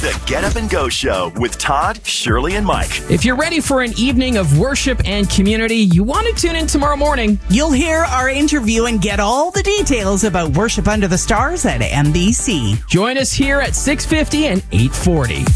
The Get Up and Go Show with Todd, Shirley, and Mike. If you're ready for an evening of worship and community, you want to tune in tomorrow morning. You'll hear our interview and get all the details about Worship Under the Stars at NBC. Join us here at 6:50 and 8:40.